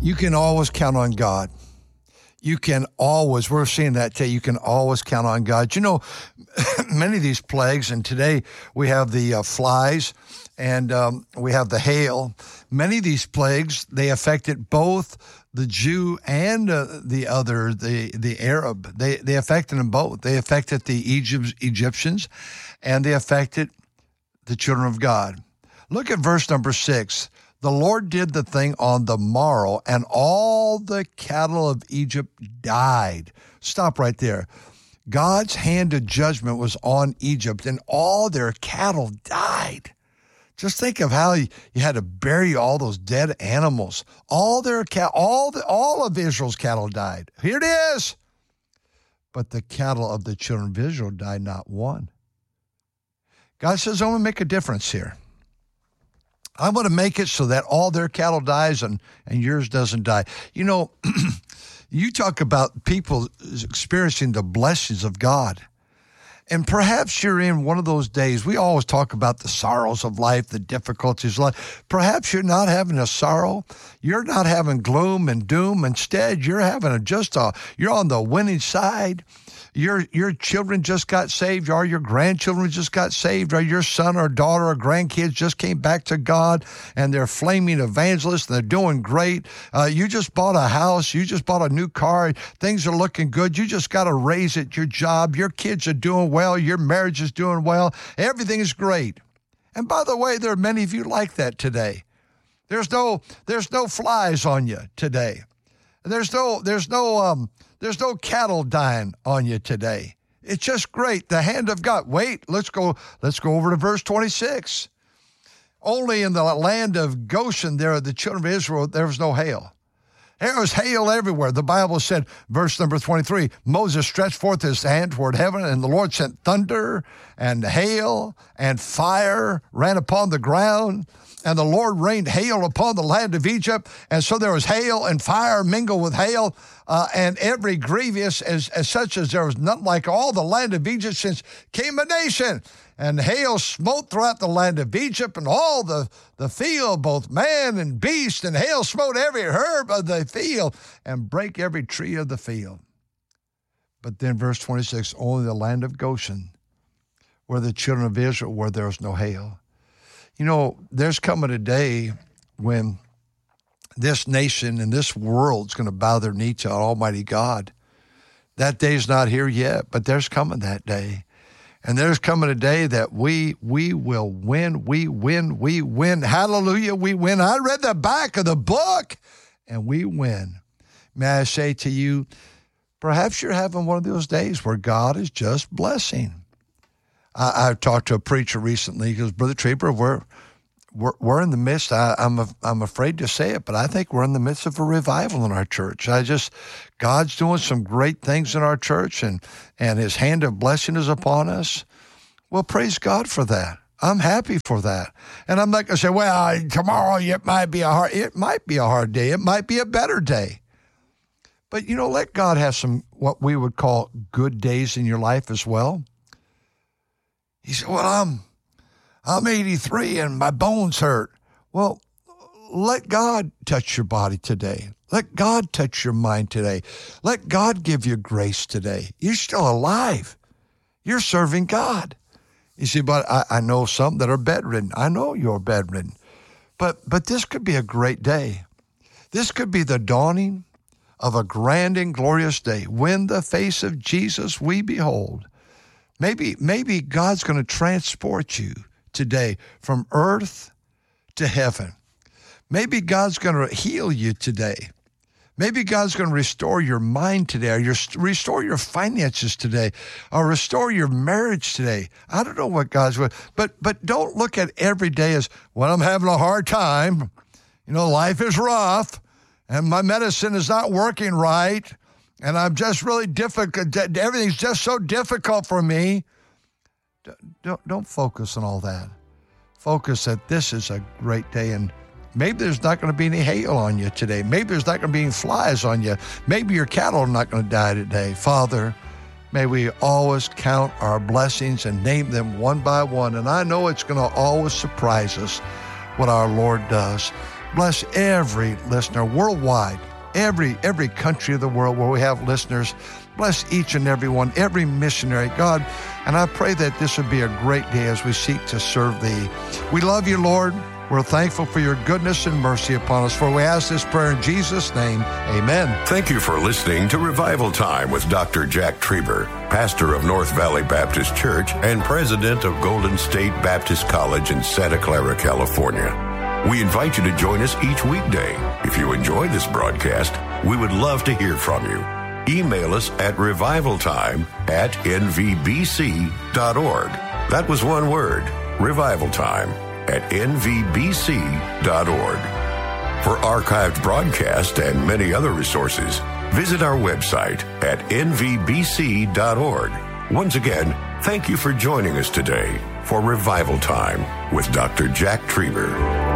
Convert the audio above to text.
You can always count on God. You can always, we're seeing that today, you can always count on God. You know, many of these plagues, and today we have the flies and we have the hail. Many of these plagues, they affected both the Jew and the Arab. They affected them both. They affected the Egyptians and they affected the children of God. Look at verse number 6. The Lord did the thing on the morrow, and all the cattle of Egypt died. Stop right there. God's hand of judgment was on Egypt, and all their cattle died. Just think of how you had to bury all those dead animals. All of Israel's cattle died. Here it is. But the cattle of the children of Israel died not one. God says, I'm going to make a difference here. I'm going to make it so that all their cattle dies and yours doesn't die. You know, you talk about people experiencing the blessings of God. And perhaps you're in one of those days. We always talk about the sorrows of life, the difficulties of life. Perhaps you're not having a sorrow. You're not having gloom and doom. Instead, you're having you're on the winning side. Your children just got saved, or your grandchildren just got saved, or your son or daughter or grandkids just came back to God, and they're flaming evangelists, and they're doing great. You just bought a house. You just bought a new car. Things are looking good. You just got a raise at your job. Your kids are doing well. Your marriage is doing well. Everything is great. And by the way, there are many of you like that today. There's no flies on you today. There's no cattle dying on you today. It's just great. The hand of God. Wait, let's go over to verse 26. Only in the land of Goshen, there, the children of Israel, there was no hail. There was hail everywhere. The Bible said, verse number 23, Moses stretched forth his hand toward heaven, and the Lord sent thunder and hail and fire ran upon the ground. And the Lord rained hail upon the land of Egypt. And so there was hail and fire mingled with hail, and every grievous as such as there was none like all the land of Egypt since came a nation. And hail smote throughout the land of Egypt and all the field, both man and beast. And hail smote every herb of the field and brake every tree of the field. But then verse 26, only the land of Goshen, where the children of Israel, where there was no hail. You know, there's coming a day when this nation and this world's going to bow their knee to Almighty God. That day's not here yet, but there's coming that day. And there's coming a day that we will win. We win. Hallelujah, we win. I read the back of the book, and we win. May I say to you, perhaps you're having one of those days where God is just blessing. I talked to a preacher recently. He goes, Brother Trieber, we're in the midst. I'm afraid to say it, but I think we're in the midst of a revival in our church. God's doing some great things in our church, and His hand of blessing is upon us. Well, praise God for that. I'm happy for that. And I'm not going to say, well, tomorrow it might be a hard day. It might be a better day. But, you know, let God have some what we would call good days in your life as well. He said, well, I'm 83 and my bones hurt. Well, let God touch your body today. Let God touch your mind today. Let God give you grace today. You're still alive. You're serving God. You see, but I know some that are bedridden. I know you're bedridden. But this could be a great day. This could be the dawning of a grand and glorious day when the face of Jesus we behold. Maybe God's going to transport you today from earth to heaven. Maybe God's going to heal you today. Maybe God's going to restore your mind today, or restore your finances today, or restore your marriage today. I don't know what God's going to, but don't look at every day as, well, I'm having a hard time. You know, life is rough, and my medicine is not working right. And I'm just really difficult. Everything's just so difficult for me. Don't focus on all that. Focus that this is a great day. And maybe there's not going to be any hail on you today. Maybe there's not going to be any flies on you. Maybe your cattle are not going to die today. Father, may we always count our blessings and name them one by one. And I know it's going to always surprise us what our Lord does. Bless every listener worldwide, every country of the world where we have listeners. Bless each and every one, every missionary, God. And I pray that this would be a great day as we seek to serve Thee. We love You, Lord. We're thankful for Your goodness and mercy upon us. For we ask this prayer in Jesus' name. Amen. Thank you for listening to Revival Time with Dr. Jack Trieber, pastor of North Valley Baptist Church and president of Golden State Baptist College in Santa Clara, California. We invite you to join us each weekday. If you enjoy this broadcast, we would love to hear from you. Email us at revivaltime@nvbc.org. That was one word, revivaltime@nvbc.org. For archived broadcasts and many other resources, visit our website at nvbc.org. Once again, thank you for joining us today for Revival Time with Dr. Jack Trieber.